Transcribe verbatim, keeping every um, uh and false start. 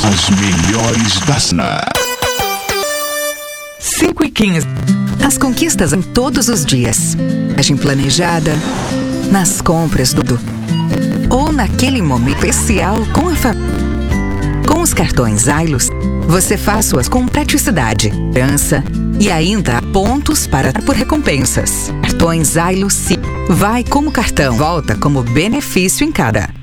As melhores da Sna. cinco e quinze. As conquistas em todos os dias. Viagem planejada, nas compras do, do ou naquele momento especial com a família. Com os cartões Ailus, você faz suas com praticidade, segurança e ainda há pontos para dar por recompensas. Cartões Ailus, sim. Vai como cartão, volta como benefício em cada.